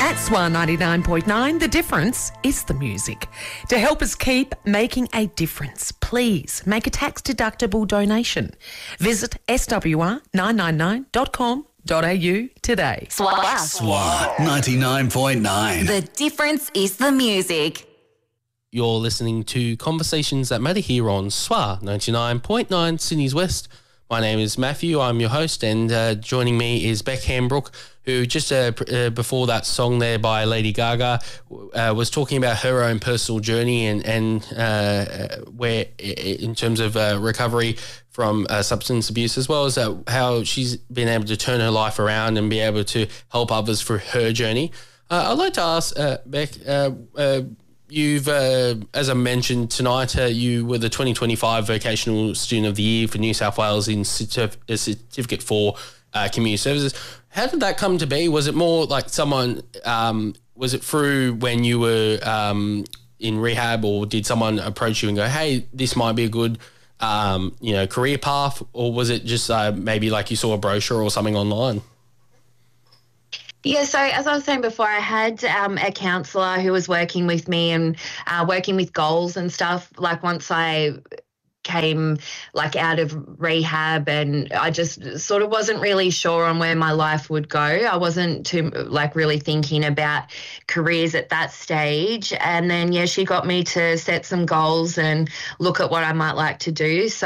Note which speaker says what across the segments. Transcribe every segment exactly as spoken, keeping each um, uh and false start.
Speaker 1: At S W A ninety-nine point nine, the difference is the music. To help us keep making a difference, please make a tax-deductible donation. Visit s w r nine nine nine dot com dot a u today.
Speaker 2: S W A.
Speaker 3: S W A ninety-nine point nine.
Speaker 2: The difference is the music.
Speaker 4: You're listening to Conversations That Matter here on S W A ninety-nine point nine Sydney's West. My name is Matthew. I'm your host, and uh, joining me is Beck Hambrook, who just uh, pr- uh, before that song there by Lady Gaga uh, was talking about her own personal journey and, and uh, where in terms of uh, recovery from uh, substance abuse, as well as uh, how she's been able to turn her life around and be able to help others through her journey. Uh, I'd like to ask, uh, Beck, uh, uh, You've, uh, as I mentioned tonight, uh, you were the twenty twenty-five Vocational Student of the Year for New South Wales in certif- a Certificate for uh, Community Services. How did that come to be? Was it more like someone, um, was it through when you were um, in rehab, or did someone approach you and go, hey, this might be a good, um, you know, career path? Or was it just uh, maybe like you saw a brochure or something online?
Speaker 5: Yeah, so as I was saying before, I had um, a counsellor who was working with me and uh, working with goals and stuff. Like once I came like out of rehab, and I just sort of wasn't really sure on where my life would go. I wasn't too like really thinking about careers at that stage. And then, yeah, she got me to set some goals and look at what I might like to do. So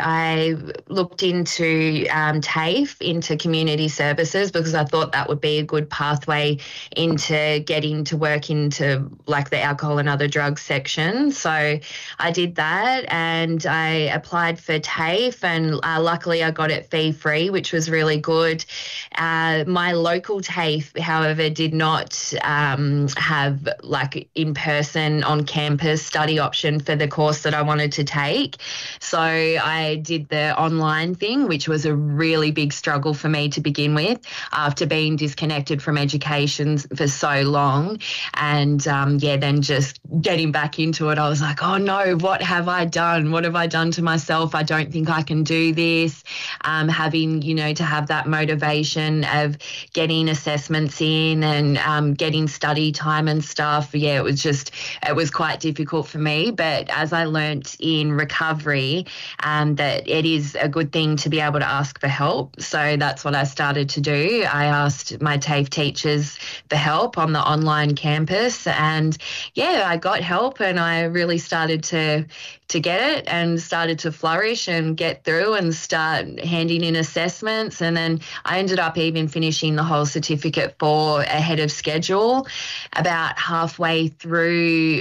Speaker 5: I looked into um, TAFE, into community services, because I thought that would be a good pathway into getting to work into like the alcohol and other drugs section. So I did that, and I I applied for TAFE, and uh, luckily I got it fee-free, which was really good. Uh, my local TAFE, however, did not um, have like in-person on-campus study option for the course that I wanted to take. So I did the online thing, which was a really big struggle for me to begin with after being disconnected from education for so long. And um, yeah, then just getting back into it, I was like, oh no, what have I done? What have I done to myself? I don't think I can do this. Um, having, you know, to have that motivation of getting assessments in and um, getting study time and stuff. Yeah, it was just, it was quite difficult for me. But as I learnt in recovery, um, that it is a good thing to be able to ask for help. So that's what I started to do. I asked my TAFE teachers for help on the online campus, and yeah, I got help, and I really started to to get it and started to flourish and get through and start handing in assessments. And then I ended up even finishing the whole certificate four ahead of schedule. About halfway through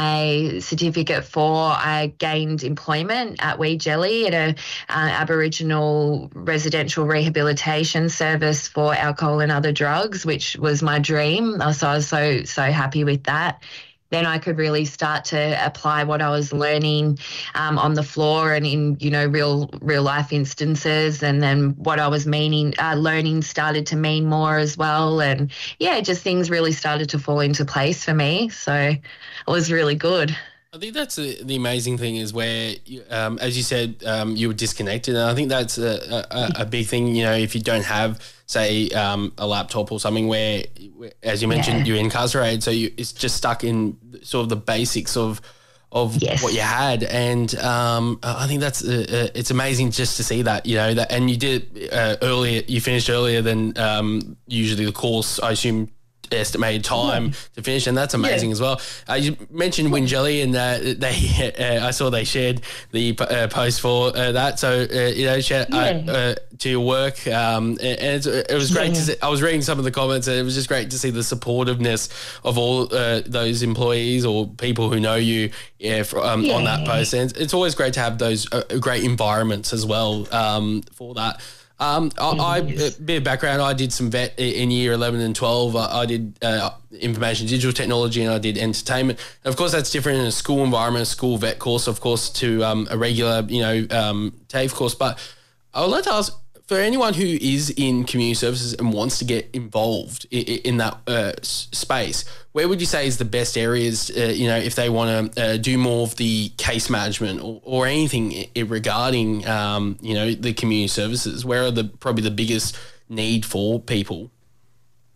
Speaker 5: my certificate four, I gained employment at Wee Jelly at a uh, Aboriginal residential rehabilitation service for alcohol and other drugs, which was my dream. So I was so, so happy with that. Then I could really start to apply what I was learning um, on the floor and in, you know, real real life instances. And then what I was meaning, uh, learning started to mean more as well. And yeah, just things really started to fall into place for me. So it was really good.
Speaker 4: I think that's a, the amazing thing is where, you, um, as you said, um, you were disconnected. And I think that's a, a, a big thing, you know, if you don't have, say, um, a laptop or something where, as you mentioned, yeah. you're incarcerated. So you, it's just stuck in sort of the basics of of yes. what you had. And um, I think that's, uh, uh, it's amazing just to see that, you know, that, and you did uh, earlier, you finished earlier than um, usually the course, I assume, estimated time yeah. to finish, and that's amazing yeah. as well. Uh, you mentioned Wee Jelly, and uh, they uh, I saw they shared the uh, post for uh, that. So uh, you know, share, yeah. uh, uh, to your work, um, and it's, it was great yeah. to see. I was reading some of the comments, and it was just great to see the supportiveness of all uh, those employees or people who know you yeah, for, um, yeah. on that post. And it's always great to have those uh, great environments as well um, for that. Um, I, I, a bit of background, I did some vet in year eleven and twelve. I, I did uh, information digital technology, and I did entertainment. And of course, that's different in a school environment, a school vet course, of course, to um, a regular, you know, um, TAFE course. But I would like to ask, for anyone who is in community services and wants to get involved in, in that uh, space, where would you say is the best areas, uh, you know, if they want to uh, do more of the case management or, or anything regarding, um, you know, the community services? Where are the probably the biggest need for people?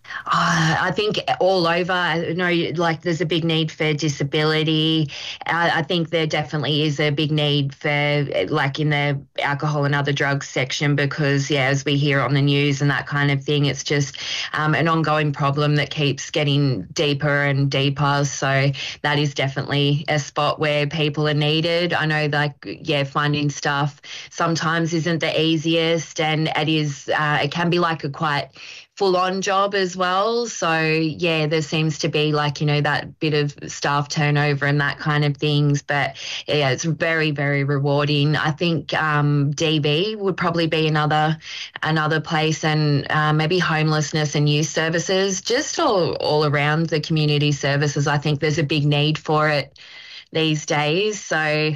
Speaker 5: Uh, I think all over, you know, like there's a big need for disability. Uh, I think there definitely is a big need for, like, in the alcohol and other drugs section, because, yeah, as we hear on the news and that kind of thing, it's just um, an ongoing problem that keeps getting deeper and deeper. So that is definitely a spot where people are needed. I know, like, yeah, finding staff sometimes isn't the easiest, and it is, uh, it can be like a quite full-on job as well. So, yeah, there seems to be, like, you know, that bit of staff turnover and that kind of things. But, yeah, it's very, very rewarding. I think um, D B would probably be another another place, and uh, maybe homelessness and youth services, just all, all around the community services. I think there's a big need for it these days. So,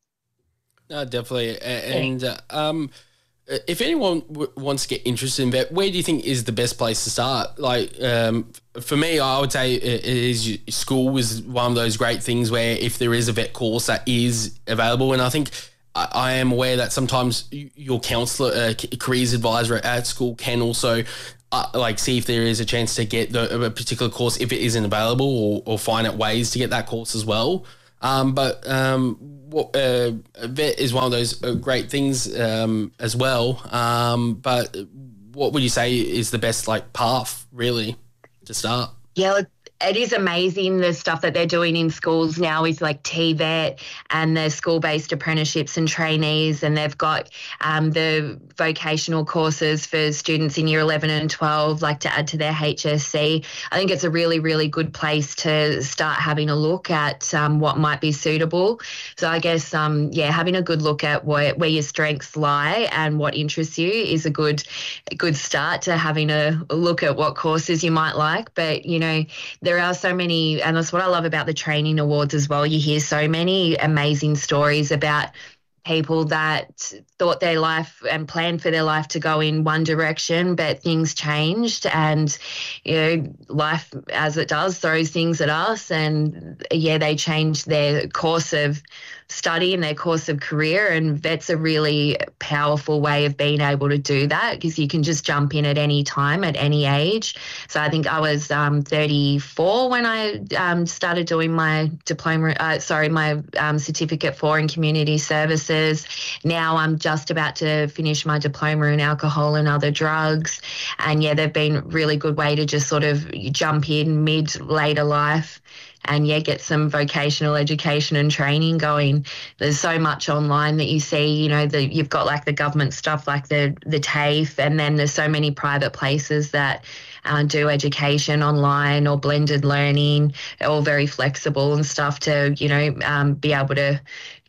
Speaker 4: no, definitely. A- And uh, um if anyone w- wants to get interested in vet, where do you think is the best place to start? Like, um, for me, I would say it is school is one of those great things where if there is a vet course that is available, and I think I, I am aware that sometimes your counsellor, uh, careers advisor at school can also uh, like see if there is a chance to get the, a particular course if it isn't available, or, or find out ways to get that course as well. Um, but um, what, uh, vet is one of those uh, great things um, as well. Um, but what would you say is the best, like, path really to start?
Speaker 5: Yeah, look, it is amazing the stuff that they're doing in schools now with, like, T VET and the school-based apprenticeships and trainees, and they've got um, the vocational courses for students in year eleven and twelve, like, to add to their H S C. I think it's a really, really good place to start having a look at um, what might be suitable. So I guess, um, yeah, having a good look at where, where your strengths lie and what interests you is a good, a good start to having a, a look at what courses you might like. But, you know, there are so many, and that's what I love about the training awards as well. You hear so many amazing stories about people that thought their life and planned for their life to go in one direction, but things changed, and, you know, life as it does throws things at us, and, yeah, they changed their course of study and their course of career, and vet's a really powerful way of being able to do that, because you can just jump in at any time, at any age. So I think I was um, thirty-four when I um, started doing my diploma, uh, sorry, my um, certificate four in community services. Now I'm just about to finish my diploma in alcohol and other drugs. And, yeah, they've been a really good way to just sort of jump in mid, later life, and, yeah, get some vocational education and training going. There's so much online that you see, you know, the, you've got, like, the government stuff like the, the TAFE, and then there's so many private places that uh, do education online or blended learning, all very flexible and stuff to, you know, um, be able to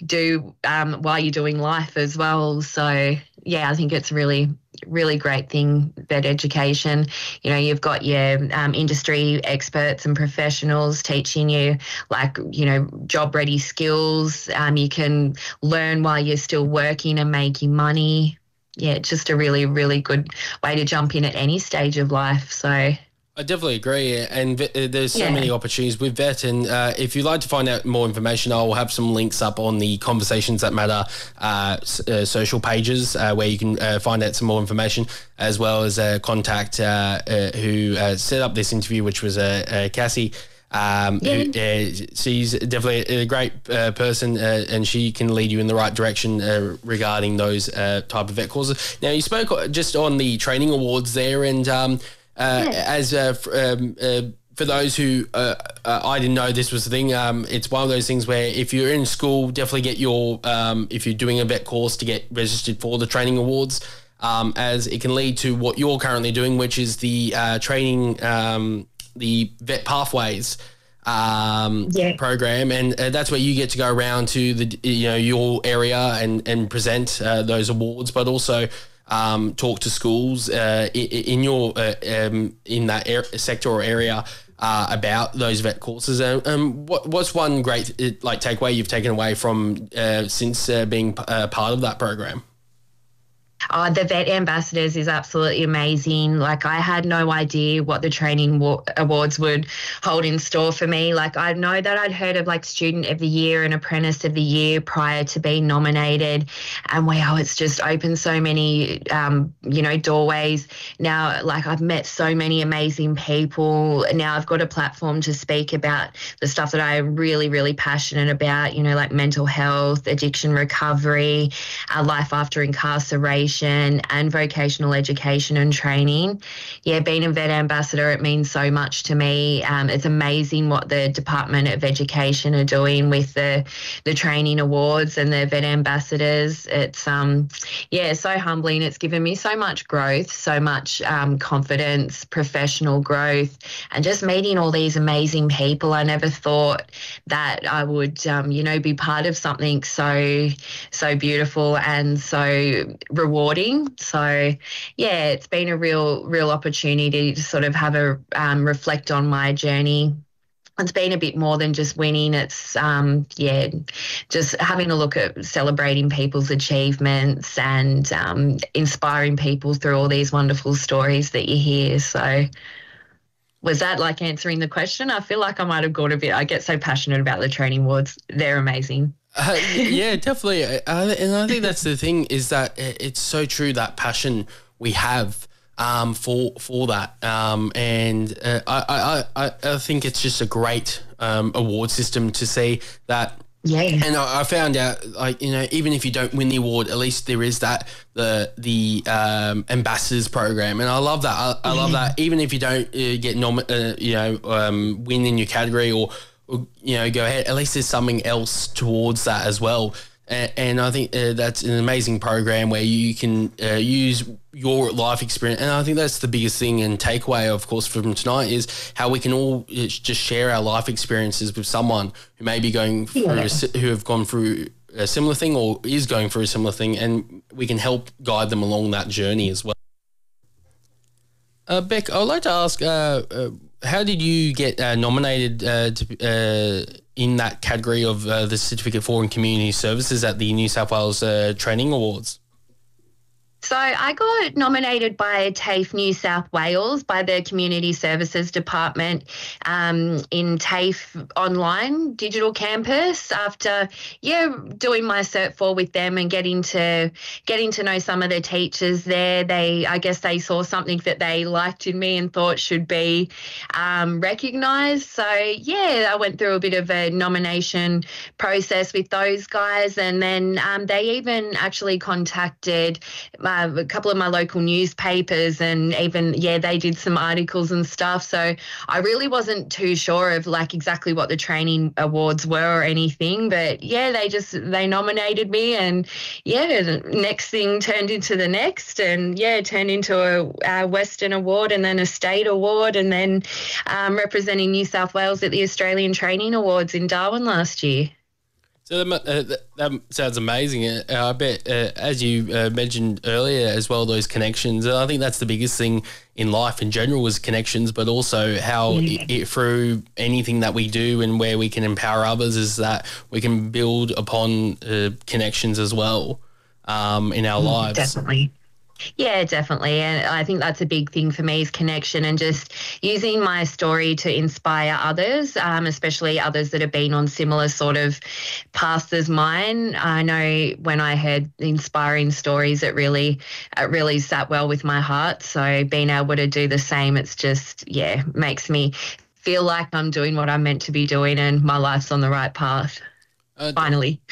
Speaker 5: do um, while you're doing life as well. So, yeah, I think it's really really great thing, vet education. You know, you've got your um, industry experts and professionals teaching you, like, you know, job ready skills. Um, you can learn while you're still working and making money. Yeah, just a really, really good way to jump in at any stage of life. So
Speaker 4: I definitely agree, and there's so
Speaker 5: Yeah.
Speaker 4: many opportunities with vet. And uh, if you'd like to find out more information, I'll have some links up on the Conversations That Matter uh, s- uh, social pages uh, where you can uh, find out some more information, as well as uh, contact uh, uh, who uh, set up this interview, which was uh, uh, Cassie. Um,
Speaker 5: Yeah.
Speaker 4: who, uh, she's definitely a great uh, person, uh, and she can lead you in the right direction uh, regarding those uh, type of vet courses. Now, you spoke just on the training awards there, and um, uh,
Speaker 5: Yeah.
Speaker 4: as uh, f- um, uh, for those who uh, uh, I didn't know this was the thing, um, it's one of those things where if you're in school, definitely get your um, if you're doing a vet course, to get registered for the training awards, um, as it can lead to what you're currently doing, which is the uh, training. Um, the vet pathways um,
Speaker 5: Yeah.
Speaker 4: program, and uh, that's where you get to go around to the you know your area and and present uh, those awards, but also um, talk to schools uh, in, in your uh, um, in that er- sector or area uh, about those vet courses. Um, um, what, what's one great uh, like takeaway you've taken away from uh, since uh, being uh, part of that program?
Speaker 5: Oh, the Vet Ambassadors is absolutely amazing. Like, I had no idea what the training wa- awards would hold in store for me. Like, I know that I'd heard of like Student of the Year and Apprentice of the Year prior to being nominated. And wow, it's just opened so many, um, you know, doorways. Now, like, I've met so many amazing people. Now I've got a platform to speak about the stuff that I'm really, really passionate about, you know, like mental health, addiction recovery, uh, life after incarceration, and vocational education and training. Yeah, being a Vet Ambassador, it means so much to me. Um, it's amazing what the Department of Education are doing with the the training awards and the Vet Ambassadors. It's, um, yeah, so humbling. It's given me so much growth, so much um, confidence, professional growth, and just meeting all these amazing people. I never thought that I would, um, you know, be part of something so, so beautiful and so rewarding. So, yeah, it's been a real, real opportunity to sort of have a um, reflect on my journey. It's been a bit more than just winning. It's, um, yeah, just having a look at celebrating people's achievements and um, inspiring people through all these wonderful stories that you hear. So, was that like answering the question? I feel like I might have gone a bit. I get so passionate about the training awards. They're amazing.
Speaker 4: Uh, yeah, definitely. Uh, and I think that's the thing, is that it's so true, that passion we have um, for for that. Um, and uh, I, I, I, I think it's just a great um, award system to see that.
Speaker 5: Yeah.
Speaker 4: And I, I found out, like, you know, even if you don't win the award, at least there is that, the the um, ambassadors program. And I love that. I, I love that. Even if you don't uh, get, nom- uh, you know, um, win in your category or, you know, go ahead, at least there's something else towards that as well. And, and I think uh, that's an amazing program where you can uh, use your life experience. And I think that's the biggest thing and takeaway, of course, from tonight, is how we can all just share our life experiences with someone who may be going through,
Speaker 5: Yeah.
Speaker 4: a, who have gone through a similar thing or is going through a similar thing, and we can help guide them along that journey as well. Uh, Beck, I would like to ask, uh, uh, how did you get uh, nominated uh, to, uh, in that category of uh, the Certificate for and Community Services at the New South Wales uh, Training Awards?
Speaker 5: So I got nominated by TAFE New South Wales, by the Community Services Department um, in TAFE Online Digital Campus, after, yeah, doing my Cert four with them and getting to getting to know some of the teachers there. They, I guess they saw something that they liked in me and thought should be um, recognised. So, yeah, I went through a bit of a nomination process with those guys, and then um, they even actually contacted Uh, a couple of my local newspapers, and even, yeah, they did some articles and stuff. So I really wasn't too sure of like exactly what the training awards were or anything, but yeah, they just, they nominated me, and yeah, the next thing turned into the next, and yeah, it turned into a, a Western Award and then a state award, and then um, representing New South Wales at the Australian Training Awards in Darwin last year.
Speaker 4: So that, uh, that, that sounds amazing. Uh, I bet, uh, as you uh, mentioned earlier as well, those connections. And I think that's the biggest thing in life in general, is connections, but also how
Speaker 5: Yeah.
Speaker 4: it, it, through anything that we do and where we can empower others, is that we can build upon uh, connections as well um, in our lives.
Speaker 5: Definitely. Yeah, definitely. And I think that's a big thing for me, is connection, and just using my story to inspire others, um, especially others that have been on similar sort of paths as mine. I know when I heard inspiring stories, it really, it really sat well with my heart. So being able to do the same, it's just, yeah, makes me feel like I'm doing what I'm meant to be doing and my life's on the right path. Uh, Finally.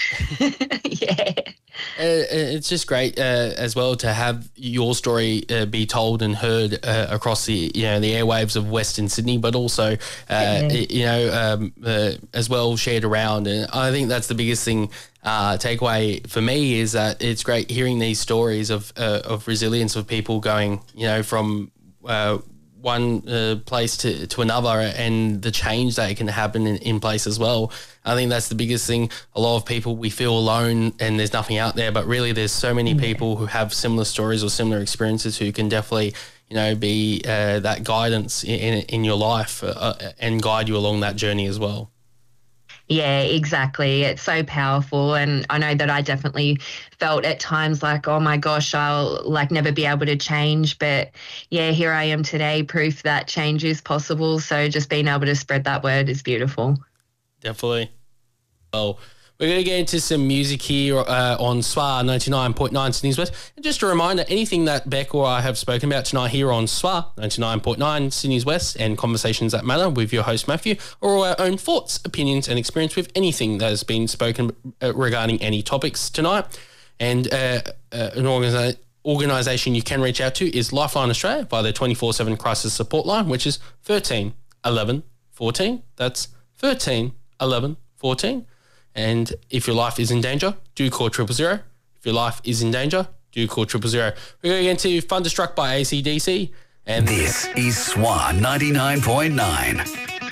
Speaker 5: Yeah.
Speaker 4: Uh, it's just great uh, as well to have your story uh, be told and heard uh, across the, you know, the airwaves of Western Sydney, but also uh, yeah. you know um, uh, as well shared around. And I think that's the biggest thing. Uh, takeaway for me is that it's great hearing these stories of uh, of resilience, of people going, you know, from uh, one uh, place to, to another, and the change that can happen in, in place as well. I think that's the biggest thing. A lot of people, we feel alone and there's nothing out there, but really there's so many people who have similar stories or similar experiences who can definitely, you know, be uh, that guidance in, in your life uh, and guide you along that journey as well.
Speaker 5: Yeah, exactly. It's so powerful. And I know that I definitely felt at times like, oh my gosh, I'll like never be able to change. But yeah, here I am today, proof that change is possible. So just being able to spread that word is beautiful.
Speaker 4: Definitely. Well, we're going to get into some music here uh, on S W A ninety-nine point nine Sydney's West. And just a reminder, anything that Beck or I have spoken about tonight here on S W A ninety-nine point nine Sydney's West and Conversations That Matter with your host Matthew, or our own thoughts, opinions and experience with anything that has been spoken uh, regarding any topics tonight. And uh, uh, an organisa- organisation you can reach out to is Lifeline Australia via their twenty-four seven crisis support line, which is thirteen eleven fourteen. That's thirteen eleven fourteen. And if your life is in danger, do call triple zero. If your life is in danger, do call triple zero. We're going to get into Thunderstruck by A C D C. And
Speaker 3: This is S W A ninety-nine point nine.